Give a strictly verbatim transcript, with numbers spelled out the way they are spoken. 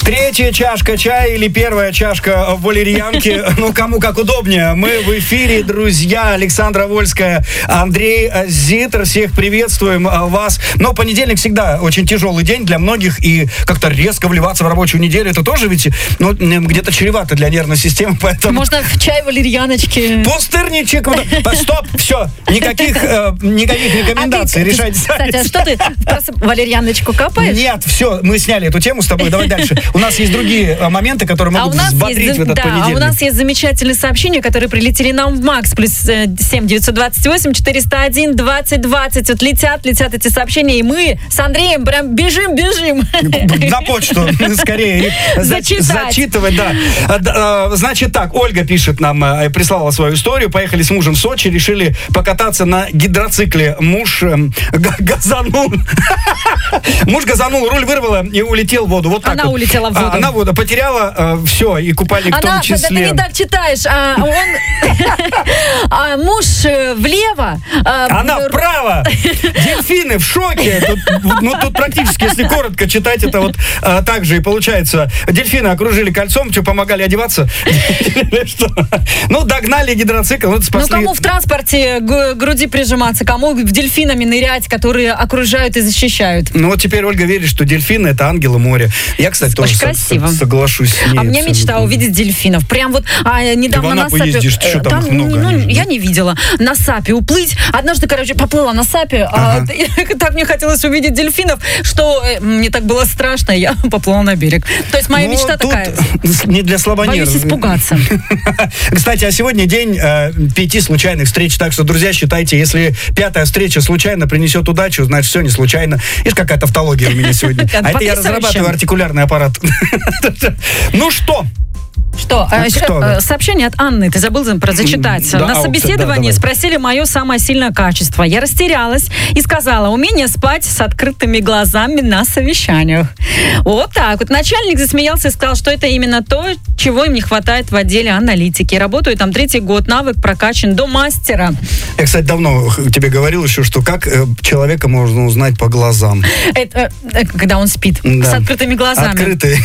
Третья чашка чая или первая чашка валерьянки, ну, кому как удобнее. Мы в эфире, друзья. Александра Вольская, Андрей Зитер. Всех приветствуем вас. Но понедельник всегда очень тяжелый день для многих, и как-то резко вливаться в рабочую неделю, это тоже ведь, ну, где-то чревато для нервной системы, поэтому... Можно в чай валерьяночки. Пустырничек. Стоп, все. Никаких, э, никаких рекомендаций. А ты, решайте сами. Кстати, а что ты просто валерьяночку капаешь? Нет, все, мы сняли эту тему с тобой. Давай дальше. У нас есть другие а, моменты, которые могут а взбодрить есть, в этот да, понедельник. А у нас есть замечательные сообщения, которые прилетели нам в Макс. Плюс семь девятьсот двадцать восемь четыреста один двадцать двадцать. Вот летят, летят эти сообщения, и мы с Андреем прям бежим, бежим. На почту скорее Зачитать. Зачитывать, да. Значит так, Ольга пишет нам, прислала свою историю. Поехали с мужем в Сочи, решили покататься на гидроцикле. Муж газанул. Муж газанул, руль вырвало и улетел в воду. Вот так Она вот. улетела в воду. Она воду потеряла, э, все, и купальник Она, в том числе. Ты не так читаешь. А, он, а муж влево. А, Она вправо. Дельфины в шоке. Тут, ну, тут практически, если коротко читать, это вот а, так же и получается. Дельфины окружили кольцом, что, помогали одеваться? Ну, догнали гидроцикл, вот спасли. Ну, кому в транспорте к груди прижиматься, кому в дельфинами нырять, которые окружают и защищают. Ну, вот теперь Ольга верит, что дельфины — это ангелы моря. Я, кстати, тоже красиво. соглашусь с ней. А мне мечта увидеть дельфинов. Прям вот а, недавно на САПе... ездишь, ты что, там, там их много? Ну, Они, я не видела. На САПе уплыть. Однажды, короче, поплыла на САПе. Ага. А, так мне хотелось увидеть дельфинов, что мне так было страшно, я поплыла на берег. То есть моя ну, мечта такая. Не для слабонервных. Боюсь испугаться. Кстати, а сегодня день э, пяти случайных встреч. Так что, друзья, считайте, если пятая встреча случайно принесет удачу, значит, все не случайно. Видишь, какая тавтология у меня сегодня. А это я разрабатываю артикулярный аппарат. Ну что? Что? Что? Сообщение от Анны. Ты забыл про зачитать. Да, на собеседовании да, спросили мое самое сильное качество. Я растерялась и сказала: умение спать с открытыми глазами на совещаниях. Вот так вот. Начальник засмеялся и сказал, что это именно то, чего им не хватает в отделе аналитики. Работаю там третий год, навык прокачан до мастера. Я, кстати, давно тебе говорил еще, что как человека можно узнать по глазам. Это когда он спит. Да. С открытыми глазами. Открытые.